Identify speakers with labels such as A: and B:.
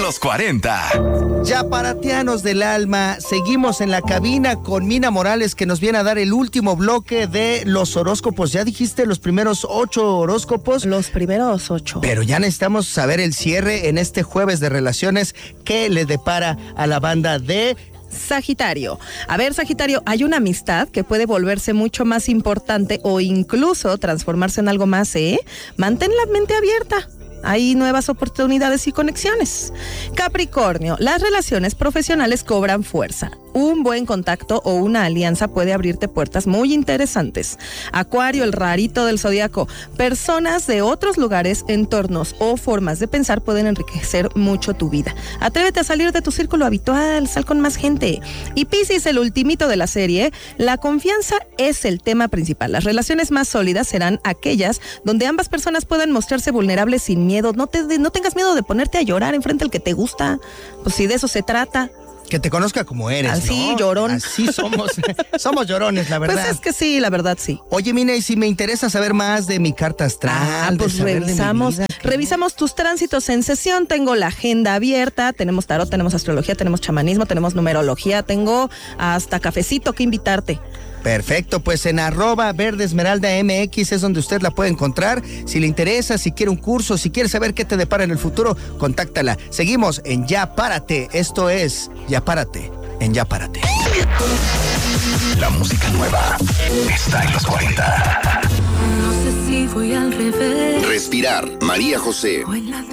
A: los 40.
B: Yaparatianos del alma, seguimos en la cabina con Mina Morales, que nos viene a dar el último bloque de los horóscopos. ¿Ya dijiste los primeros 8 horóscopos?
C: Los primeros 8.
B: Pero ya necesitamos saber el cierre en este jueves de relaciones que le depara a la banda de
C: Sagitario. A ver, Sagitario, hay una amistad que puede volverse mucho más importante o incluso transformarse en algo más, ¿eh? Mantén la mente abierta. Hay nuevas oportunidades y conexiones. Capricornio, las relaciones profesionales cobran fuerza. Un buen contacto o una alianza puede abrirte puertas muy interesantes. Acuario, el rarito del zodiaco. Personas de otros lugares, entornos o formas de pensar pueden enriquecer mucho tu vida. Atrévete a salir de tu círculo habitual, sal con más gente. Y Piscis, el ultimito de la serie. La confianza es el tema principal. Las relaciones más sólidas serán aquellas donde ambas personas puedan mostrarse vulnerables sin miedo. No tengas miedo de ponerte a llorar enfrente al que te gusta. Pues si de eso se trata.
B: Que te conozca como eres,
C: así,
B: ¿no?
C: Llorón.
B: Así somos llorones, la verdad.
C: Pues es que sí, la verdad sí.
B: Oye, Mina, y si me interesa saber más de mi carta astral,
C: pues revisamos tus tránsitos en sesión. Tengo la agenda abierta, tenemos tarot, tenemos astrología, tenemos chamanismo, tenemos numerología, tengo hasta cafecito que invitarte.
B: Perfecto, pues en @verdesmeralda.mx es donde usted la puede encontrar. Si le interesa, si quiere un curso, si quiere saber qué te depara en el futuro, contáctala. Seguimos en Ya Párate. Esto es Ya Párate en Ya Párate.
A: La música nueva está en los 40.
D: No sé si voy al revés.
E: Respirar, María José.
D: O en la